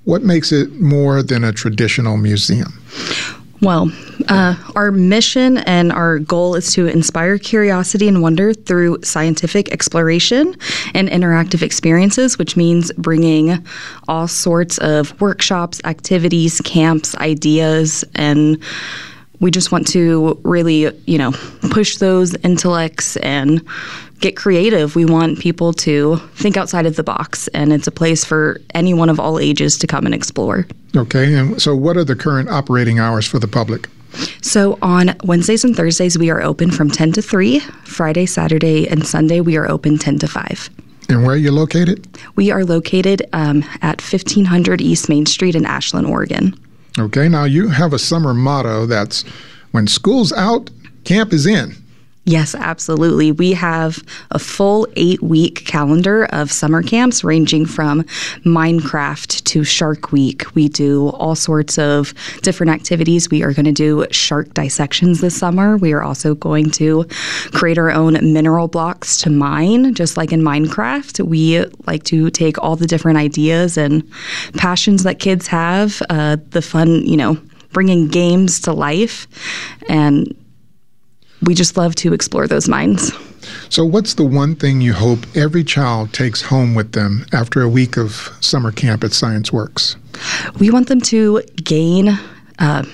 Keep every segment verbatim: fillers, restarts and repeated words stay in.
What makes it more than a traditional museum? Well, uh, our mission and our goal is to inspire curiosity and wonder through scientific exploration and interactive experiences, which means bringing all sorts of workshops, activities, camps, ideas, and we just want to really, you know, push those intellects and get creative. We want people to think outside of the box, and it's a place for anyone of all ages to come and explore. Okay, and so what are the current operating hours for the public? So on Wednesdays and Thursdays, we are open from ten to three. Friday, Saturday, and Sunday, we are open ten to five. And where are you located? We are located um, at fifteen hundred East Main Street in Ashland, Oregon. Okay, now you have a summer motto that's when school's out, camp is in. Yes, absolutely. We have a full eight-week calendar of summer camps ranging from Minecraft to Shark Week. We do all sorts of different activities. We are going to do shark dissections this summer. We are also going to create our own mineral blocks to mine, just like in Minecraft. We like to take all the different ideas and passions that kids have, uh, the fun, you know, bringing games to life, and we just love to explore those mines. So what's the one thing you hope every child takes home with them after a week of summer camp at Science Works? We want them to gain uh,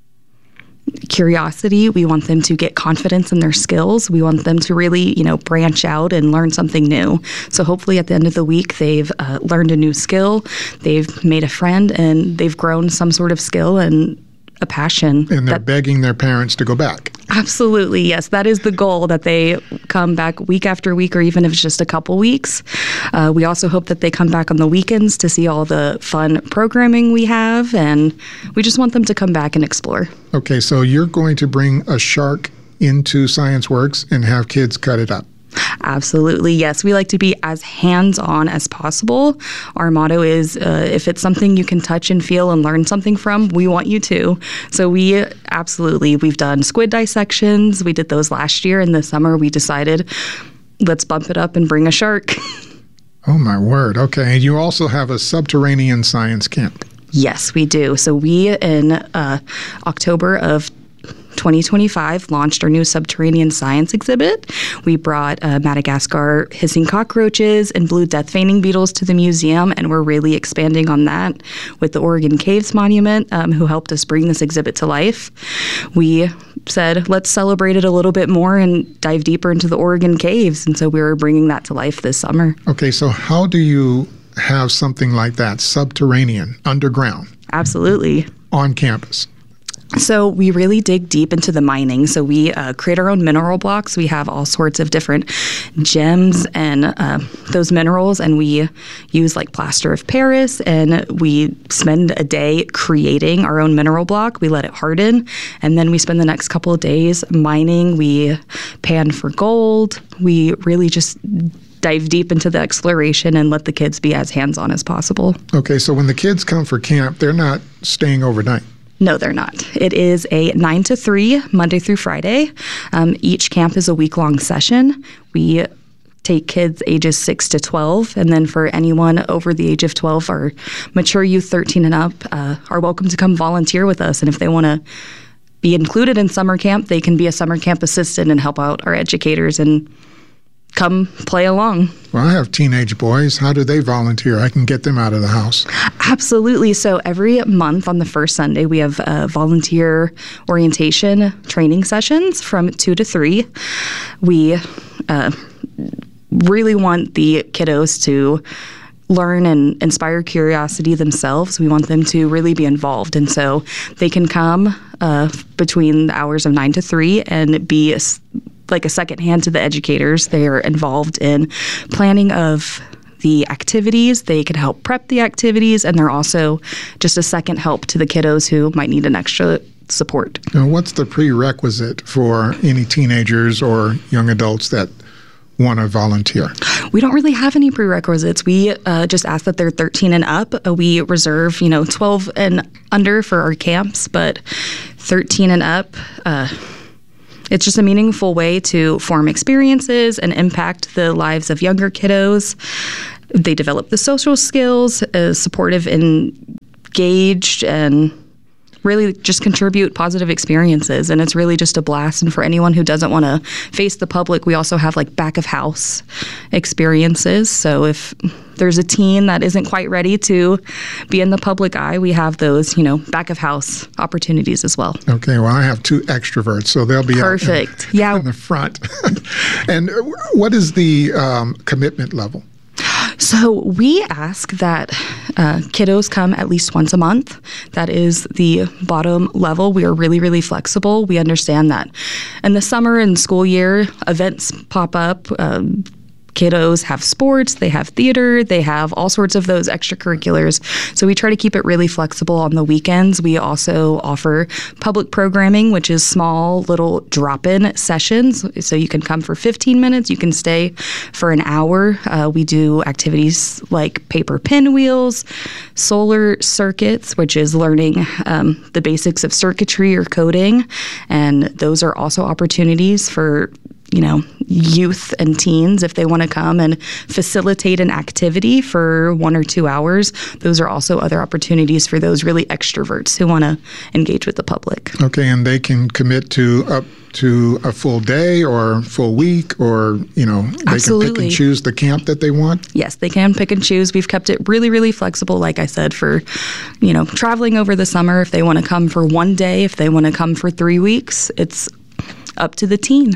curiosity. We want them to get confidence in their skills. We want them to really, you know, branch out and learn something new. So hopefully at the end of the week, they've uh, learned a new skill, they've made a friend, and they've grown some sort of skill and a passion. And they're that, begging their parents to go back. Absolutely, yes. That is the goal, that they come back week after week, or even if it's just a couple weeks. Uh, we also hope that they come back on the weekends to see all the fun programming we have, and we just want them to come back and explore. Okay, so you're going to bring a shark into Science Works and have kids cut it up. Absolutely, yes. We like to be as hands-on as possible. Our motto is, uh, if it's something you can touch and feel and learn something from, we want you to. So we absolutely, we've done squid dissections. We did those last year. In the summer, we decided, let's bump it up and bring a shark. Oh, my word. Okay, and you also have a subterranean science camp. Yes, we do. So we, in uh, October of twenty twenty-five, launched our new subterranean science exhibit. We brought uh, Madagascar hissing cockroaches and blue death feigning beetles to the museum, and we're really expanding on that with the Oregon Caves Monument, um, who helped us bring this exhibit to life. We said, let's celebrate it a little bit more and dive deeper into the Oregon Caves, and so we were bringing that to life this summer. Okay, so how do you have something like that, subterranean, underground? Absolutely. On campus? So we really dig deep into the mining. So we uh, create our own mineral blocks. We have all sorts of different gems and uh, those minerals, and we use like plaster of Paris, and we spend a day creating our own mineral block. We let it harden, and then we spend the next couple of days mining. We pan for gold. We really just dive deep into the exploration and let the kids be as hands-on as possible. Okay, so when the kids come for camp, they're not staying overnight. No, they're not. It is a nine to three, Monday through Friday. Um, each camp is a week-long session. We take kids ages six to twelve, and then for anyone over the age of twelve or mature youth thirteen and up uh, are welcome to come volunteer with us. And if they want to be included in summer camp, they can be a summer camp assistant and help out our educators and come play along. Well, I have teenage boys. How do they volunteer? I can get them out of the house. Absolutely. So every month on the first Sunday, we have uh, volunteer orientation training sessions from two to three. We uh, really want the kiddos to learn and inspire curiosity themselves. We want them to really be involved. And so they can come uh, between the hours of nine to three and be a, like a second hand to the educators. They are involved in planning of the activities. They can help prep the activities, and they're also just a second help to the kiddos who might need an extra support. Now, what's the prerequisite for any teenagers or young adults that want to volunteer? We don't really have any prerequisites. We uh, just ask that they're thirteen and up. Uh, we reserve, you know, twelve and under for our camps, but thirteen and up, uh, it's just a meaningful way to form experiences and impact the lives of younger kiddos. They develop the social skills, uh, supportive in engaged and really just contribute positive experiences. And it's really just a blast. And for anyone who doesn't want to face the public, we also have like back of house experiences. So if there's a teen that isn't quite ready to be in the public eye, we have those, you know, back of house opportunities as well. Okay, well, I have two extroverts, so they'll be perfect. Out in, yeah. in the front. And what is the um, commitment level? So we ask that uh, kiddos come at least once a month. That is the bottom level. We are really, really flexible. We understand that in the summer and school year, events pop up. Um, Kiddos have sports, they have theater, they have all sorts of those extracurriculars. So we try to keep it really flexible on the weekends. We also offer public programming, which is small little drop-in sessions. So you can come for fifteen minutes, you can stay for an hour. Uh, we do activities like paper pinwheels, solar circuits, which is learning um, the basics of circuitry or coding. And those are also opportunities for you know, youth and teens, if they want to come and facilitate an activity for one or two hours. Those are also other opportunities for those really extroverts who want to engage with the public. Okay, and they can commit to up to a full day or full week, or, you know, they Absolutely. can pick and choose the camp that they want? Yes, they can pick and choose. We've kept it really, really flexible, like I said, for, you know, traveling over the summer. If they want to come for one day, if they want to come for three weeks, it's up to the teen.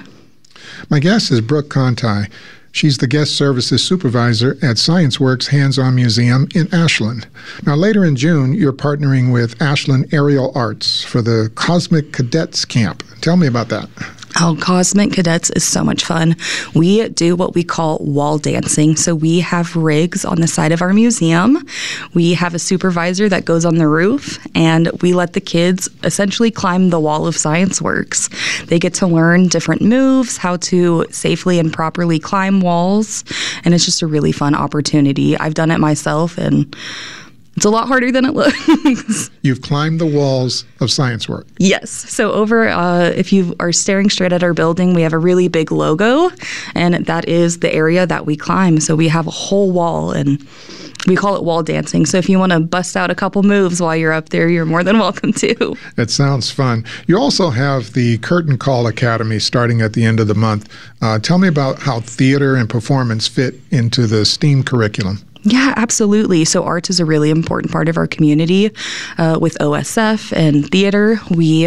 My guest is Brooke Conti. She's the guest services supervisor at ScienceWorks Hands-On Museum in Ashland. Now, later in June, you're partnering with Ashland Aerial Arts for the Cosmic Cadets Camp. Tell me about that. Oh, Cosmic Cadets is so much fun. We do what we call wall dancing. So we have rigs on the side of our museum. We have a supervisor that goes on the roof, and we let the kids essentially climb the wall of ScienceWorks. They get to learn different moves, how to safely and properly climb walls, and it's just a really fun opportunity. I've done it myself, and it's a lot harder than it looks. You've climbed the walls of ScienceWorks. Yes. So over, uh, if you are staring straight at our building, we have a really big logo, and that is the area that we climb. So we have a whole wall, and we call it wall dancing. So if you want to bust out a couple moves while you're up there, you're more than welcome to. It sounds fun. You also have the Curtain Call Academy starting at the end of the month. Uh, tell me about how theater and performance fit into the STEAM curriculum. Yeah, absolutely. So art is a really important part of our community. Uh, with O S F and theater, we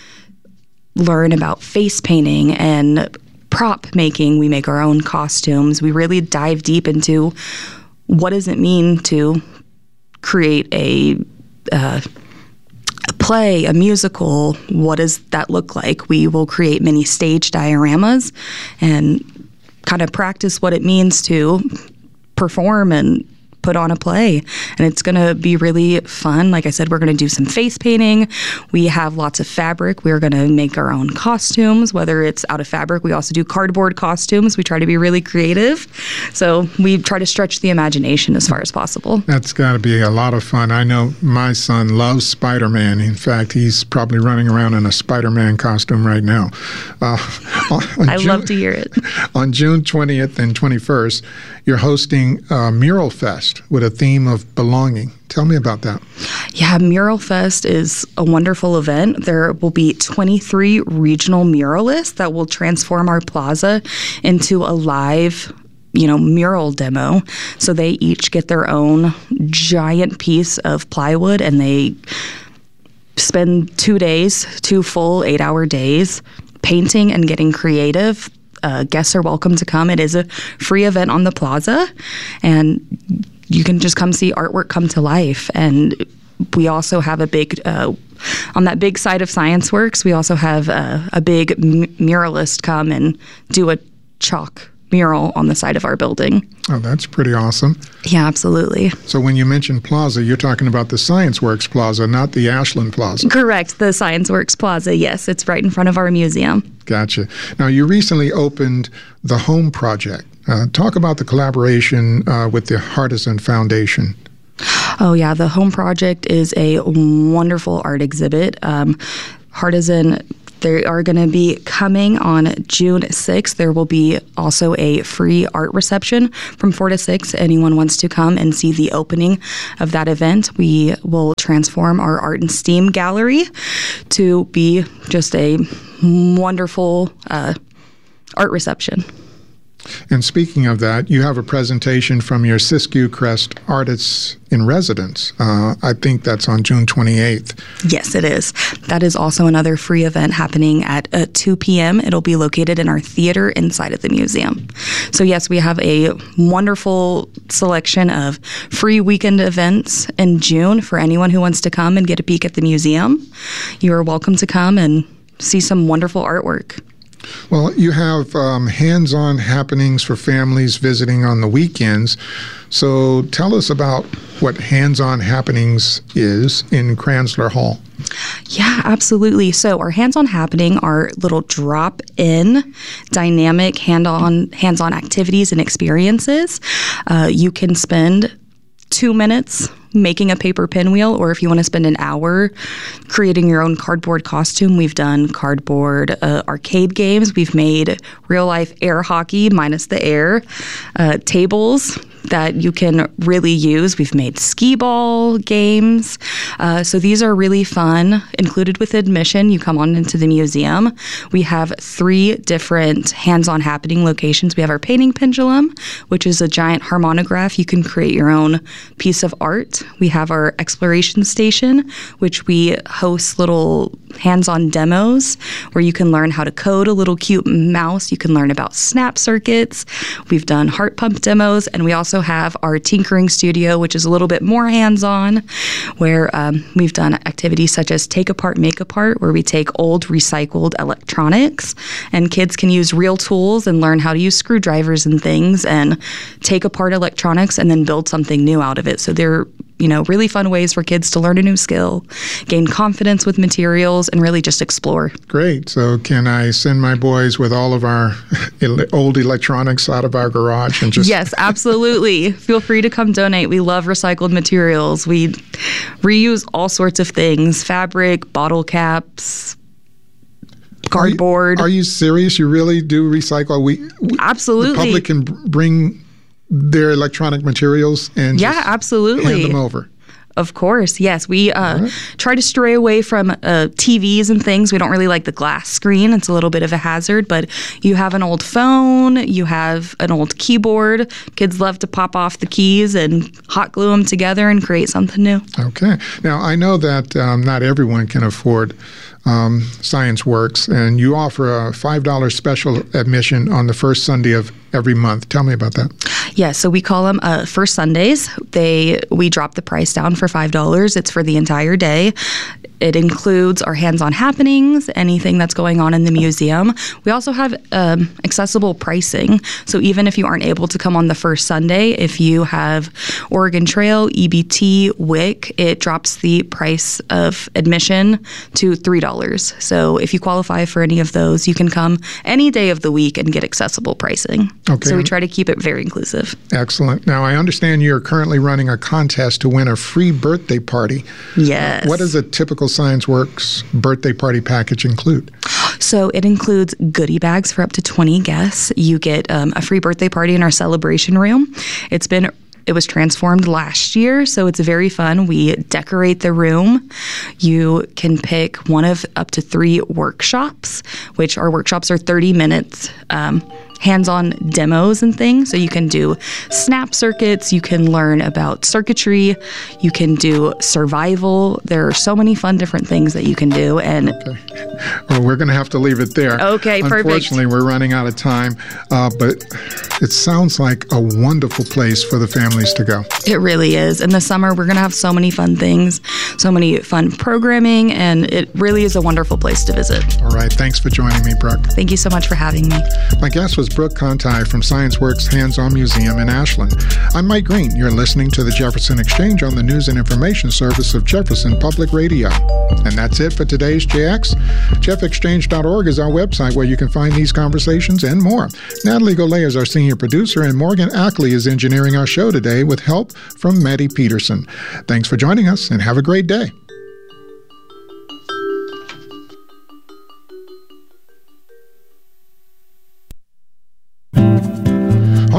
learn about face painting and prop making. We make our own costumes. We really dive deep into what does it mean to create a uh, a play, a musical. What does that look like? We will create mini stage dioramas and kind of practice what it means to perform and put on a play. And it's going to be really fun. Like I said, we're going to do some face painting. We have lots of fabric. We're going to make our own costumes, whether it's out of fabric. We also do cardboard costumes. We try to be really creative. So we try to stretch the imagination as far as possible. That's got to be a lot of fun. I know my son loves Spider-Man. In fact, he's probably running around in a Spider-Man costume right now. Uh, I June, love to hear it. On June twentieth and twenty-first, you're hosting uh, Mural Fest with a theme of belonging. Tell me about that. Yeah, Mural Fest is a wonderful event. There will be twenty-three regional muralists that will transform our plaza into a live, you know, mural demo. So they each get their own giant piece of plywood, and they spend two days, two full eight-hour days, painting and getting creative. Uh, guests are welcome to come. It is a free event on the plaza, and you can just come see artwork come to life. And we also have a big, uh, on that big side of ScienceWorks, we also have uh, a big m- muralist come and do a chalk mural on the side of our building. Oh, that's pretty awesome. Yeah, absolutely. So when you mention plaza, you're talking about the ScienceWorks Plaza, not the Ashland Plaza. Correct. The ScienceWorks Plaza, yes. It's right in front of our museum. Gotcha. Now, you recently opened the Home Project. Uh, talk about the collaboration uh, with the Hardison Foundation. Oh, yeah. The Home Project is a wonderful art exhibit. Um, Hardison They are going to be coming on June sixth. There will be also a free art reception from four to six. Anyone wants to come and see the opening of that event. We will transform our art and STEAM gallery to be just a wonderful uh, art reception. And speaking of that, you have a presentation from your Siskiyou Crest Artists in Residence. Uh, I think that's on June twenty-eighth. Yes, it is. That is also another free event happening at uh, two p.m. It'll be located in our theater inside of the museum. So yes, we have a wonderful selection of free weekend events in June for anyone who wants to come and get a peek at the museum. You are welcome to come and see some wonderful artwork. Well, you have um, hands-on happenings for families visiting on the weekends. So tell us about what hands-on happenings is in Kranzler Hall. Yeah, absolutely. So our hands-on happening are little drop-in, dynamic, hand-on, hands-on activities and experiences. Uh, you can spend two minutes making a paper pinwheel, or if you want to spend an hour creating your own cardboard costume. We've done cardboard uh, arcade games. We've made real-life air hockey minus the air, uh, tables that you can really use. We've made skee ball games. Uh, so these are really fun. Included with admission, you come on into the museum. We have three different hands-on happening locations. We have our painting pendulum, which is a giant harmonograph. You can create your own piece of art. We have our exploration station, which we host little hands-on demos where you can learn how to code a little cute mouse. You can learn about snap circuits. We've done heart pump demos, and we also have our tinkering studio, which is a little bit more hands-on, where um, we've done activities such as take apart, make apart, where we take old recycled electronics, and kids can use real tools and learn how to use screwdrivers and things and take apart electronics and then build something new out of it. So they're you know, really fun ways for kids to learn a new skill, gain confidence with materials, and really just explore. Great. So can I send my boys with all of our old electronics out of our garage and just... Yes, absolutely. Feel free to come donate. We love recycled materials. We reuse all sorts of things, fabric, bottle caps, cardboard. Are you, are you serious? You really do recycle? We, we Absolutely. The public can bring their electronic materials and yeah, just absolutely. hand them over. Of course, yes. We uh, right. try to stray away from uh, T Vs and things. We don't really like the glass screen. It's a little bit of a hazard, but you have an old phone, you have an old keyboard. Kids love to pop off the keys and hot glue them together and create something new. Okay. Now, I know that um, not everyone can afford um, Science Works, and you offer a five dollars special admission on the first Sunday of every month. Tell me about that. Yeah, so we call them uh, First Sundays. They we drop the price down for five dollars. It's for the entire day. It includes our hands-on happenings, anything that's going on in the museum. We also have um, accessible pricing. So even if you aren't able to come on the first Sunday, if you have Oregon Trail, E B T, W I C, it drops the price of admission to three dollars. So if you qualify for any of those, you can come any day of the week and get accessible pricing. Okay. So we try to keep it very inclusive. Excellent. Now, I understand you're currently running a contest to win a free birthday party. Yes. Uh, what does a typical Science Works birthday party package include? So it includes goodie bags for up to twenty guests. You get um, a free birthday party in our celebration room. It's been It was transformed last year, so it's very fun. We decorate the room. You can pick one of up to three workshops, which our workshops are thirty minutes, um, hands-on demos and things. So you can do snap circuits, you can learn about circuitry, you can do survival. There are so many fun different things that you can do. And okay. Well, we're going to have to leave it there. Okay, perfect. Unfortunately, we're running out of time, uh, but it sounds like a wonderful place for the families to go. It really is. In the summer, we're going to have so many fun things, so many fun programming, and it really is a wonderful place to visit. All right. Thanks for joining me, Brooke. Thank you so much for having me. My guest was Brooke Conti from Science Works Hands-On Museum in Ashland. I'm Mike Green. You're listening to the Jefferson Exchange on the News and Information Service of Jefferson Public Radio. And that's it for today's J X. Jeff Exchange dot org is our website where you can find these conversations and more. Natalie Golay is our senior producer, and Morgan Ackley is engineering our show today with help from Maddie Peterson. Thanks for joining us, and have a great day.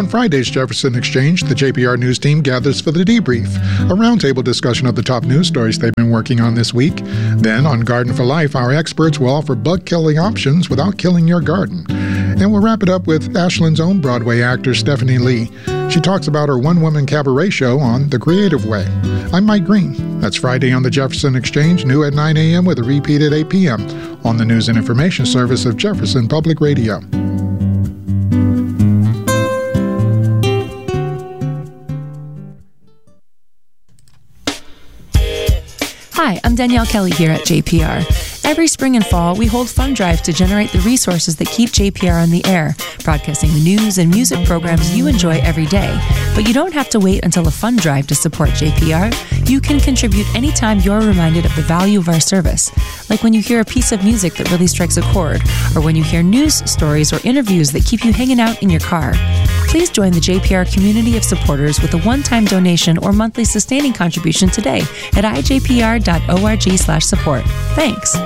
On Friday's Jefferson Exchange, the J P R News team gathers for the debrief, a roundtable discussion of the top news stories they've been working on this week. Then, on Garden for Life, our experts will offer bug-killing options without killing your garden. And we'll wrap it up with Ashland's own Broadway actor, Stephanie Lee. She talks about her one-woman cabaret show on The Creative Way. I'm Mike Green. That's Friday on the Jefferson Exchange, new at nine a.m. with a repeat at eight p.m. on the News and Information Service of Jefferson Public Radio. Hi, I'm Danielle Kelly here at J P R. Every spring and fall, we hold fund drives to generate the resources that keep J P R on the air, broadcasting the news and music programs you enjoy every day. But you don't have to wait until a fund drive to support J P R. You can contribute anytime you're reminded of the value of our service, like when you hear a piece of music that really strikes a chord, or when you hear news stories or interviews that keep you hanging out in your car. Please join the J P R community of supporters with a one-time donation or monthly sustaining contribution today at i j p r dot org slash support. Thanks.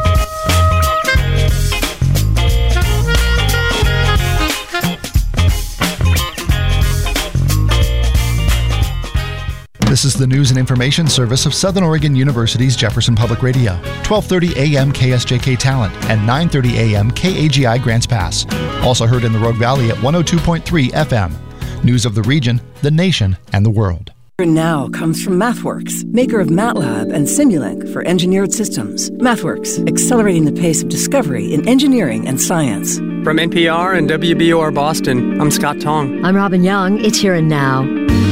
This is the News and Information Service of Southern Oregon University's Jefferson Public Radio, twelve thirty a.m. K S J K Talent and nine thirty a.m. K A G I Grants Pass. Also heard in the Rogue Valley at one oh two point three F M. News of the region, the nation, and the world. Now comes from MathWorks, maker of MATLAB and Simulink for engineered systems. MathWorks, accelerating the pace of discovery in engineering and science. From N P R and W B O R Boston, I'm Scott Tong. I'm Robin Young. It's Here and Now.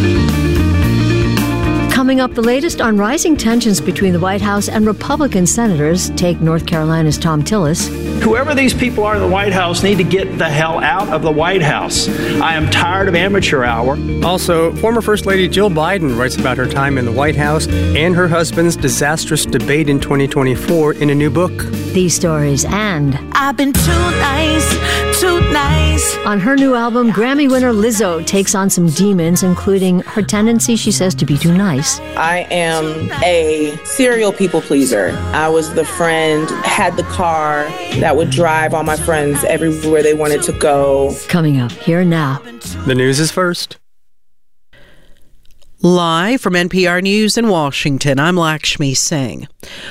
Coming up, the latest on rising tensions between the White House and Republican senators. Take North Carolina's Thom Tillis. Whoever these people are in the White House need to get the hell out of the White House. I am tired of amateur hour. Also, former First Lady Jill Biden writes about her time in the White House and her husband's disastrous debate in twenty twenty-four in a new book. These stories and I've been too nice, too nice. On her new album, Grammy winner Lizzo takes on some demons, including her tendency, she says, to be too nice. I am a serial people pleaser. I was the friend, had the car that would drive all my friends everywhere they wanted to go. Coming up, Here and Now. The news is first. Live from N P R News in Washington, I'm Lakshmi Singh.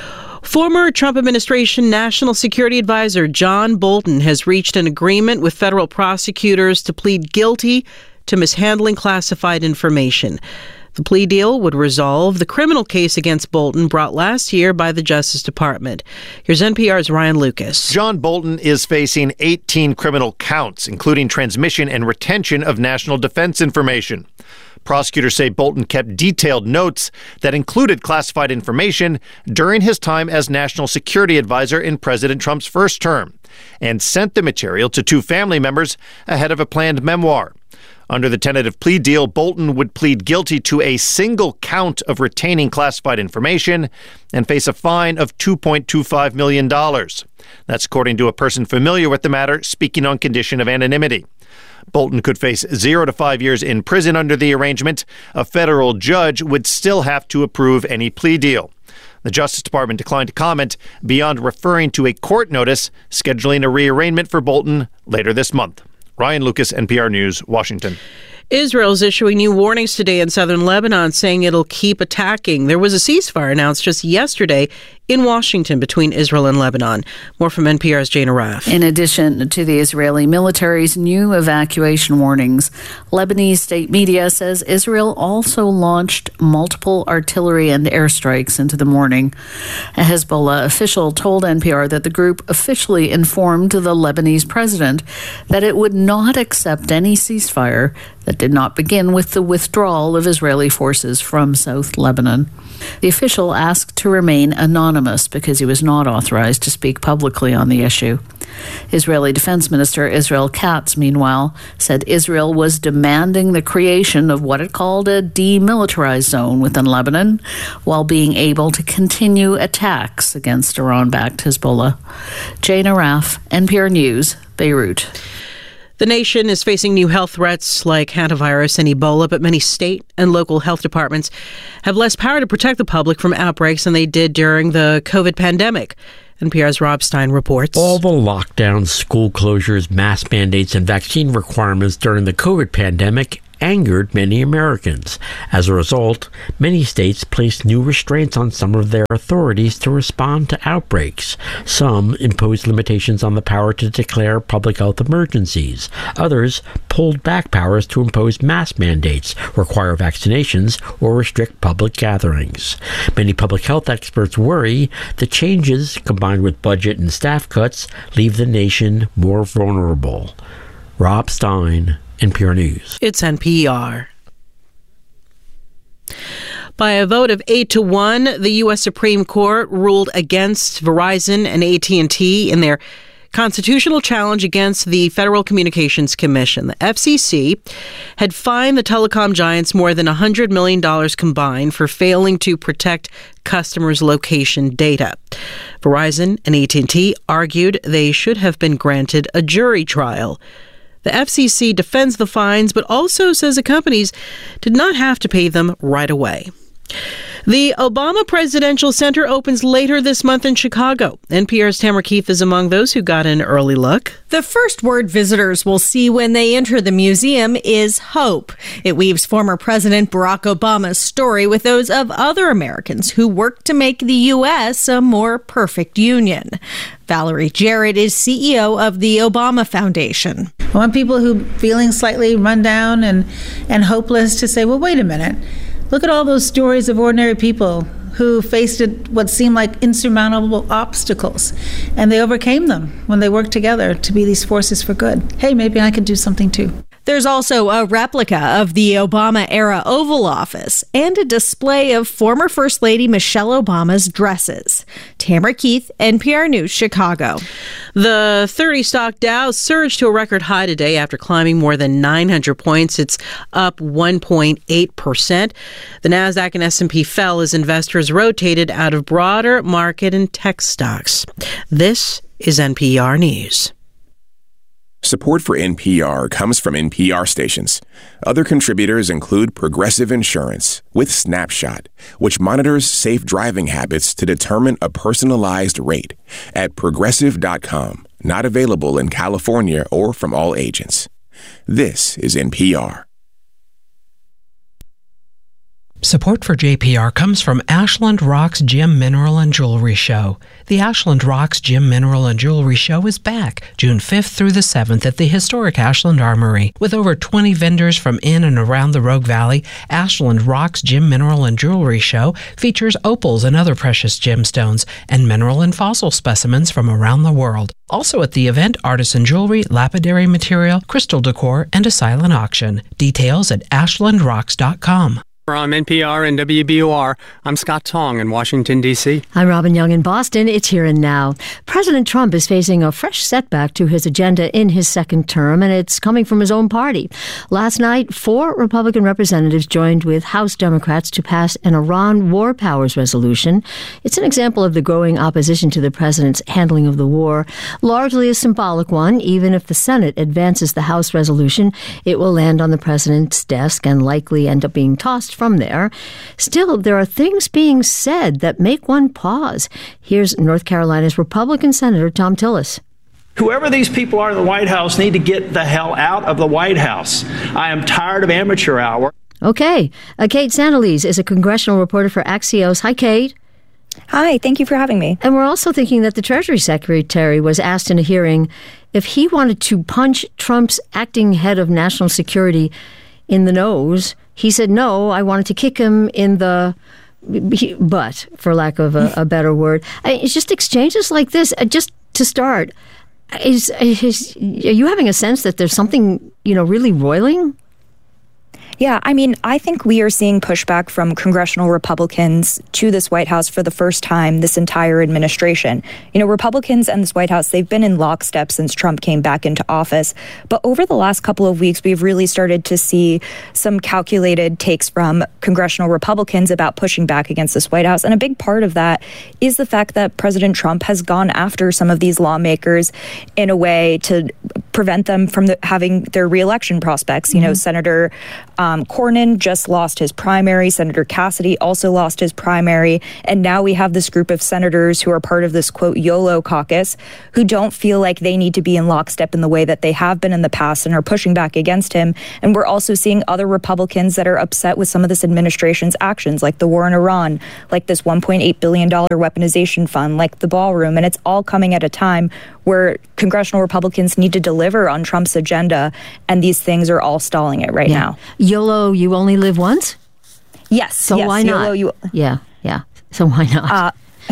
Former Trump administration National Security Advisor John Bolton has reached an agreement with federal prosecutors to plead guilty to mishandling classified information. The plea deal would resolve the criminal case against Bolton brought last year by the Justice Department. Here's N P R's Ryan Lucas. John Bolton is facing eighteen criminal counts, including transmission and retention of national defense information. Prosecutors say Bolton kept detailed notes that included classified information during his time as National Security Advisor in President Trump's first term, and sent the material to two family members ahead of a planned memoir. Under the tentative plea deal, Bolton would plead guilty to a single count of retaining classified information and face a fine of two point two five million dollars. That's according to a person familiar with the matter, speaking on condition of anonymity. Bolton could face zero to five years in prison under the arrangement. A federal judge would still have to approve any plea deal. The Justice Department declined to comment beyond referring to a court notice scheduling a rearrangement for Bolton later this month. Ryan Lucas, N P R News, Washington. Israel's issuing new warnings today in southern Lebanon, saying it'll keep attacking. There was a ceasefire announced just yesterday in Washington between Israel and Lebanon. More from N P R's Jane Araf. In addition to the Israeli military's new evacuation warnings, Lebanese state media says Israel also launched multiple artillery and airstrikes into the morning. A Hezbollah official told N P R that the group officially informed the Lebanese president that it would not accept any ceasefire that did not begin with the withdrawal of Israeli forces from South Lebanon. The official asked to remain anonymous because he was not authorized to speak publicly on the issue. Israeli Defense Minister Israel Katz, meanwhile, said Israel was demanding the creation of what it called a demilitarized zone within Lebanon, while being able to continue attacks against Iran-backed Hezbollah. Jane Araf, N P R News, Beirut. The nation is facing new health threats like hantavirus and Ebola, but many state and local health departments have less power to protect the public from outbreaks than they did during the COVID pandemic. N P R's Rob Stein reports. All the lockdowns, school closures, mask mandates, and vaccine requirements during the COVID pandemic angered many Americans. As a result, many states placed new restraints on some of their authorities to respond to outbreaks. Some imposed limitations on the power to declare public health emergencies. Others pulled back powers to impose mask mandates, require vaccinations, or restrict public gatherings. Many public health experts worry the changes, combined with budget and staff cuts, leave the nation more vulnerable. Rob Stein, N P R News. It's N P R. By a vote of eight to one, the U S Supreme Court ruled against Verizon and A T and T in their constitutional challenge against the Federal Communications Commission. The F C C had fined the telecom giants more than one hundred million dollars combined for failing to protect customers' location data. Verizon and A T and T argued they should have been granted a jury trial. The F C C defends the fines, but also says the companies did not have to pay them right away. The Obama Presidential Center opens later this month in Chicago. N P R's Tamara Keith is among those who got an early look. The first word visitors will see when they enter the museum is hope. It weaves former President Barack Obama's story with those of other Americans who worked to make the U S a more perfect union. Valerie Jarrett is C E O of the Obama Foundation. I want people who feeling slightly run down and, and hopeless to say, well, wait a minute. Look at all those stories of ordinary people who faced what seemed like insurmountable obstacles, and they overcame them when they worked together to be these forces for good. Hey, maybe I could do something too. There's also a replica of the Obama-era Oval Office and a display of former First Lady Michelle Obama's dresses. Tamara Keith, N P R News, Chicago. The thirty-stock Dow surged to a record high today after climbing more than nine hundred points. It's up one point eight percent. The Nasdaq and S and P fell as investors rotated out of broader market and tech stocks. This is N P R News. Support for N P R comes from N P R stations. Other contributors include Progressive Insurance with Snapshot, which monitors safe driving habits to determine a personalized rate at progressive dot com. Not available in California or from all agents. This is N P R. Support for J P R comes from Ashland Rocks Gem Mineral and Jewelry Show. The Ashland Rocks Gem Mineral and Jewelry Show is back June fifth through the seventh at the historic Ashland Armory. With over twenty vendors from in and around the Rogue Valley, Ashland Rocks Gem Mineral and Jewelry Show features opals and other precious gemstones and mineral and fossil specimens from around the world. Also at the event, artisan jewelry, lapidary material, crystal decor, and a silent auction. Details at ashland rocks dot com. From N P R and W B O R, I'm Scott Tong in Washington, D C I'm Robin Young in Boston. It's Here and Now. President Trump is facing a fresh setback to his agenda in his second term, and it's coming from his own party. Last night, four Republican representatives joined with House Democrats to pass an Iran war powers resolution. It's an example of the growing opposition to the president's handling of the war, largely a symbolic one. Even if the Senate advances the House resolution, it will land on the president's desk and likely end up being tossed from there. Still, there are things being said that make one pause. Here's North Carolina's Republican Senator Thom Tillis. Whoever these people are in the White House need to get the hell out of the White House. I am tired of amateur hour. Okay. Uh, Kate Sandalese is a congressional reporter for Axios. Hi, Kate. Hi, thank you for having me. And we're also thinking that the Treasury Secretary was asked in a hearing if he wanted to punch Trump's acting head of national security in the nose. He said, no, I wanted to kick him in the butt, for lack of a, a better word. It's just exchanges like this. Just to start, is, is, are you having a sense that there's something, you know, really roiling? Yeah, I mean, I think we are seeing pushback from congressional Republicans to this White House for the first time this entire administration. You know, Republicans and this White House, they've been in lockstep since Trump came back into office. But over the last couple of weeks, we've really started to see some calculated takes from congressional Republicans about pushing back against this White House. And a big part of that is the fact that President Trump has gone after some of these lawmakers in a way to prevent them from the, having their reelection prospects. You know, mm-hmm. Senator Um, Um, Cornyn just lost his primary. Senator Cassidy also lost his primary. And now we have this group of senators who are part of this, quote, YOLO caucus, who don't feel like they need to be in lockstep in the way that they have been in the past and are pushing back against him. And we're also seeing other Republicans that are upset with some of this administration's actions, like the war in Iran, like this one point eight billion dollars weaponization fund, like the ballroom. And it's all coming at a time where congressional Republicans need to deliver on Trump's agenda, and these things are all stalling it right yeah. now. YOLO, you only live once? Yes. So yes, why not? YOLO, you- yeah, yeah. So why not? Uh,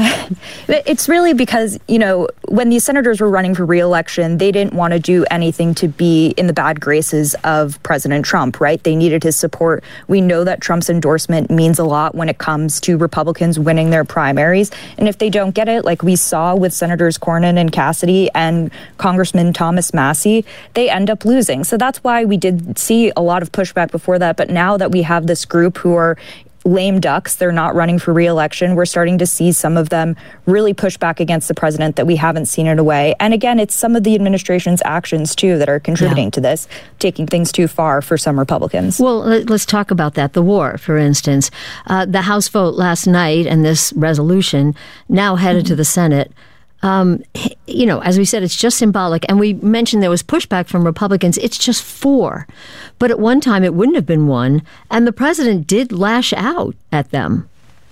It's really because, you know, when these senators were running for re-election, they didn't want to do anything to be in the bad graces of President Trump, right? They needed his support. We know that Trump's endorsement means a lot when it comes to Republicans winning their primaries. And if they don't get it, like we saw with Senators Cornyn and Cassidy and Congressman Thomas Massie, they end up losing. So that's why we did see a lot of pushback before that. But now that we have this group who are lame ducks, they're not running for re-election, we're starting to see some of them really push back against the president that we haven't seen in a way. And again, it's some of the administration's actions, too, that are contributing yeah. to this, taking things too far for some Republicans. Well, let's talk about that. The war, for instance. Uh, the House vote last night and this resolution now headed mm-hmm. to the Senate. Um, you know, as we said, it's just symbolic. And we mentioned there was pushback from Republicans. It's just four. But at one time, it wouldn't have been one. And the president did lash out at them.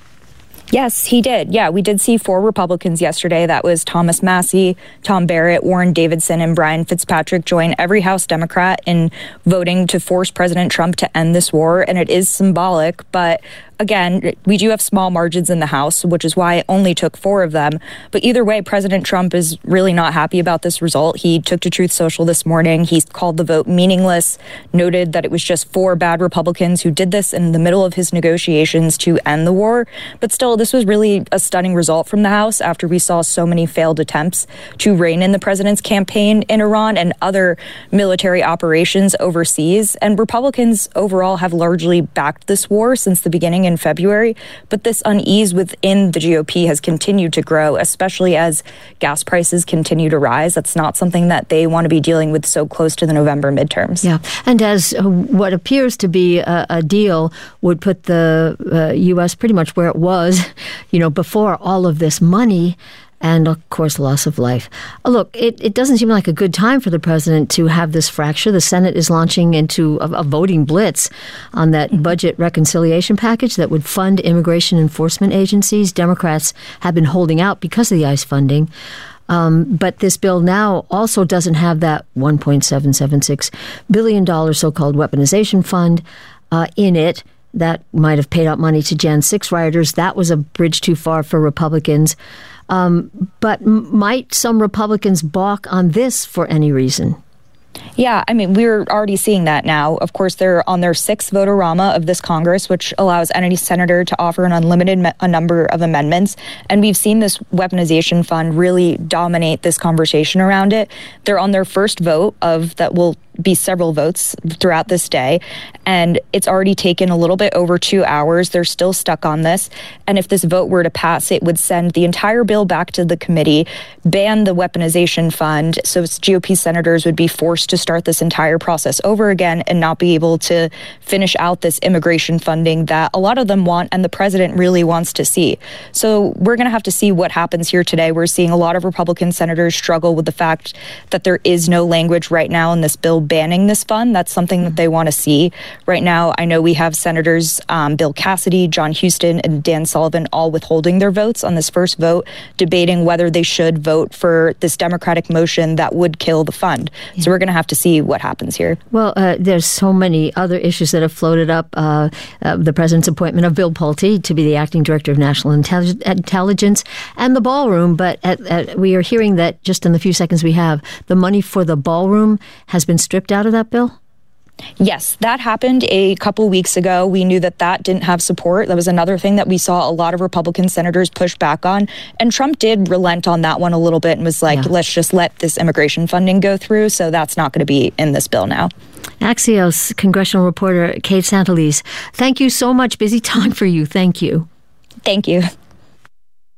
Yes, he did. Yeah, we did see four Republicans yesterday. That was Thomas Massie, Tom Barrett, Warren Davidson, and Brian Fitzpatrick join every House Democrat in voting to force President Trump to end this war. And it is symbolic, but again, we do have small margins in the House, which is why it only took four of them. But either way, President Trump is really not happy about this result. He took to Truth Social this morning. He called the vote meaningless, noted that it was just four bad Republicans who did this in the middle of his negotiations to end the war. But still, this was really a stunning result from the House after we saw so many failed attempts to rein in the president's campaign in Iran and other military operations overseas. And Republicans overall have largely backed this war since the beginning in February, but this unease within the G O P has continued to grow, especially as gas prices continue to rise. That's not something that they want to be dealing with so close to the November midterms. Yeah, and as uh, what appears to be a, a deal would put the uh, U S pretty much where it was, you know, before all of this money and, of course, loss of life. Uh, look, it, it doesn't seem like a good time for the president to have this fracture. The Senate is launching into a, a voting blitz on that mm-hmm. budget reconciliation package that would fund immigration enforcement agencies. Democrats have been holding out because of the ICE funding. Um, but this bill now also doesn't have that one point seven seven six billion dollars so-called weaponization fund uh, in it. That might have paid out money to January sixth rioters. That was a bridge too far for Republicans. Um, but m- might some Republicans balk on this for any reason? Yeah, I mean, we're already seeing that now. Of course, they're on their sixth votorama of this Congress, which allows any senator to offer an unlimited me- a number of amendments. And we've seen this weaponization fund really dominate this conversation around it. They're on their first vote of that will be several votes throughout this day. And it's already taken a little bit over two hours. They're still stuck on this. And if this vote were to pass, it would send the entire bill back to the committee, ban the weaponization fund. So G O P senators would be forced to start this entire process over again and not be able to finish out this immigration funding that a lot of them want and the president really wants to see. So we're going to have to see what happens here today. We're seeing a lot of Republican senators struggle with the fact that there is no language right now in this bill banning this fund. That's something that they want to see. Right now, I know we have Senators um, Bill Cassidy, John Huston, and Dan Sullivan all withholding their votes on this first vote, debating whether they should vote for this Democratic motion that would kill the fund. Yeah. So we're going to have to see what happens here. Well, uh, there's so many other issues that have floated up. Uh, uh, the president's appointment of Bill Pulte to be the acting director of national intellig- intelligence and the ballroom. But at, at, we are hearing that just in the few seconds we have, the money for the ballroom has been stripped out of that bill? Yes, that happened a couple weeks ago. We knew that that didn't have support. That was another thing that we saw a lot of Republican senators push back on. And Trump did relent on that one a little bit and was like, yeah. let's just let this immigration funding go through. So that's not going to be in this bill now. Axios congressional reporter Kate Santelise, thank you so much. Busy time for you. Thank you. Thank you.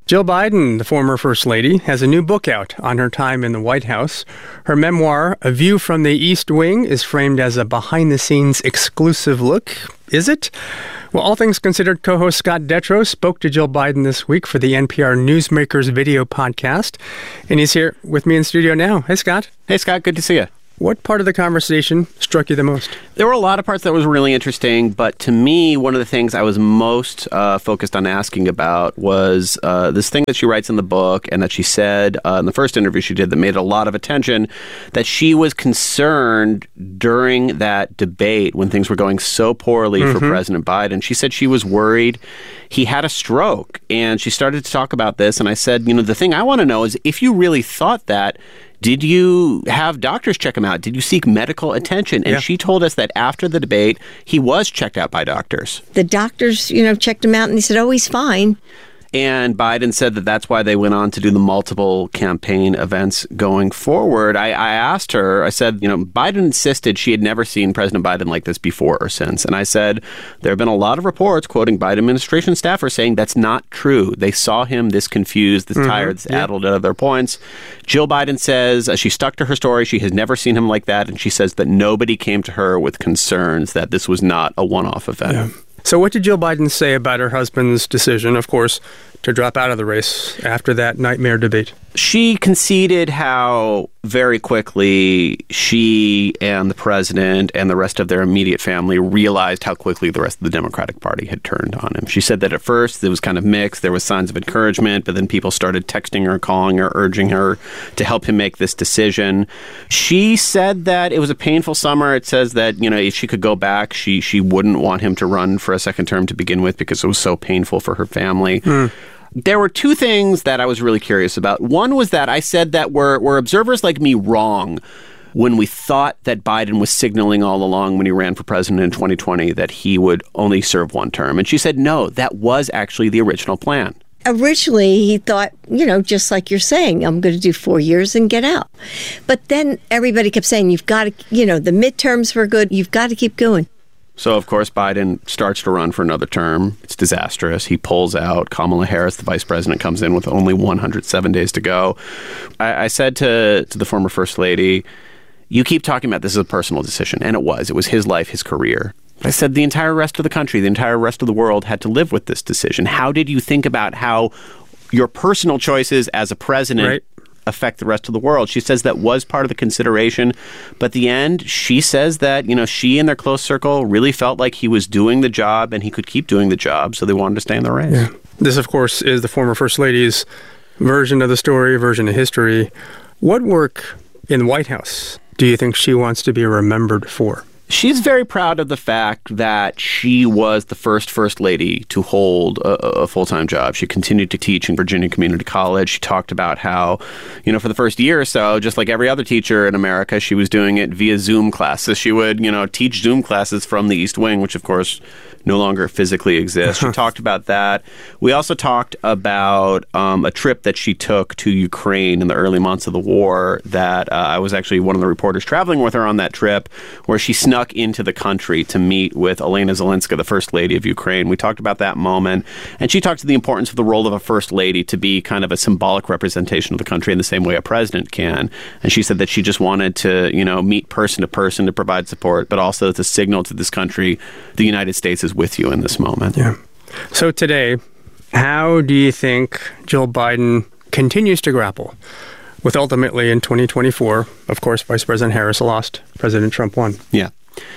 Jill Biden, the former First Lady, has a new book out on her time in the White House. Her memoir, A View from the East Wing, is framed as a behind-the-scenes exclusive look. Is it? Well, All Things Considered co-host Scott Detrow spoke to Jill Biden this week for the N P R Newsmakers video podcast, and he's here with me in studio now. Hey, Scott. Hey, Scott. Good to see you. What part of the conversation struck you the most? There were a lot of parts that was really interesting, but to me, one of the things I was most uh, focused on asking about was uh, this thing that she writes in the book and that she said uh, in the first interview she did that made a lot of attention, that she was concerned during that debate when things were going so poorly mm-hmm. for President Biden. She said she was worried he had a stroke, and she started to talk about this, and I said, you know, the thing I want to know is if you really thought that, did you have doctors check him out? Did you seek medical attention? And yeah. she told us that after the debate, he was checked out by doctors. The doctors, you know, checked him out and they said, oh, he's fine. And Biden said that that's why they went on to do the multiple campaign events going forward. I, I asked her, I said, you know, Biden insisted she had never seen President Biden like this before or since. And I said, there have been a lot of reports quoting Biden administration staffers saying that's not true. They saw him this confused, this mm-hmm. tired, this yeah. addled out of their points. Jill Biden says uh, she stuck to her story. She has never seen him like that. And she says that nobody came to her with concerns that this was not a one-off event. Yeah. So what did Jill Biden say about her husband's decision, of course, to drop out of the race after that nightmare debate? She conceded how very quickly she and the president and the rest of their immediate family realized how quickly the rest of the Democratic Party had turned on him. She said that at first it was kind of mixed. There was signs of encouragement, but then people started texting her, calling her, urging her to help him make this decision. She said that it was a painful summer. It says that, you know, if she could go back, she she wouldn't want him to run for a second term to begin with because it was so painful for her family. Mm. There were two things that I was really curious about. One was that I said that were, were observers like me wrong when we thought that Biden was signaling all along when he ran for president in twenty twenty that he would only serve one term? And she said, no, that was actually the original plan. Originally, he thought, you know, just like you're saying, I'm going to do four years and get out. But then everybody kept saying, you've got to, you know, the midterms were good. You've got to keep going. So, of course, Biden starts to run for another term. It's disastrous. He pulls out. Kamala Harris, the vice president, comes in with only one hundred seven days to go. I, I said to, to the former first lady, you keep talking about this as a personal decision. And it was. It was his life, his career. But I said the entire rest of the country, the entire rest of the world had to live with this decision. How did you think about how your personal choices as a president right. affect the rest of the world? She says that was part of the consideration. But at the end, she says that, you know, she and their close circle really felt like he was doing the job and he could keep doing the job. So they wanted to stay in the race. Yeah. This, of course, is the former First Lady's version of the story, version of history. What work in the White House do you think she wants to be remembered for? She's very proud of the fact that she was the first First Lady to hold a, a full-time job. She continued to teach in Virginia Community College. She talked about how, you know, for the first year or so, just like every other teacher in America, she was doing it via Zoom classes. She would, you know, teach Zoom classes from the East Wing, which, of course, no longer physically exists. She talked about that. We also talked about um, a trip that she took to Ukraine in the early months of the war that uh, I was actually one of the reporters traveling with her on that trip, where she snuck into the country to meet with Elena Zelenska, the First Lady of Ukraine. We talked about that moment, and she talked to the importance of the role of a First Lady to be kind of a symbolic representation of the country in the same way a president can. And she said that she just wanted to, you know, meet person to person to provide support, but also to signal to this country the United States is with you in this moment. Yeah. So today, how do you think Jill Biden continues to grapple with ultimately in twenty twenty-four, of course, Vice President Harris lost, President Trump won? Yeah.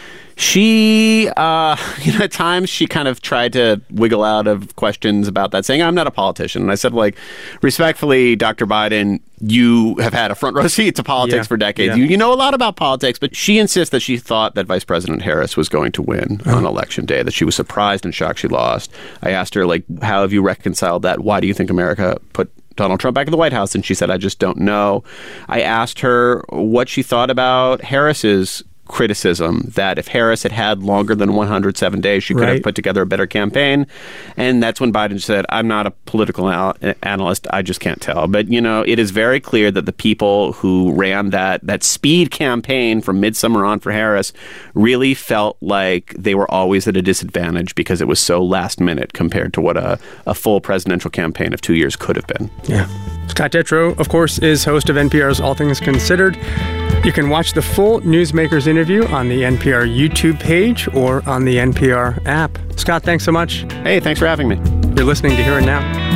She, uh, you know, at times she kind of tried to wiggle out of questions about that, saying, I'm not a politician. And I said, like, respectfully, Doctor Biden, you have had a front row seat to politics yeah. for decades. Yeah. You, you know a lot about politics, but she insists that she thought that Vice President Harris was going to win oh. on Election Day, that she was surprised and shocked she lost. I asked her, like, how have you reconciled that? Why do you think America put Donald Trump back in the White House? And she said, I just don't know. I asked her what she thought about Harris's criticism that if Harris had had longer than one hundred seven days, she could Right. have put together a better campaign. And that's when Biden said, I'm not a political al- analyst. I just can't tell. But, you know, it is very clear that the people who ran that, that speed campaign from midsummer on for Harris really felt like they were always at a disadvantage because it was so last minute compared to what a, a full presidential campaign of two years could have been. Yeah. Scott Detrow, of course, is host of N P R's All Things Considered. You can watch the full Newsmakers interview on the N P R YouTube page or on the N P R app. Scott, thanks so much. Hey, thanks for having me. You're listening to Here and Now.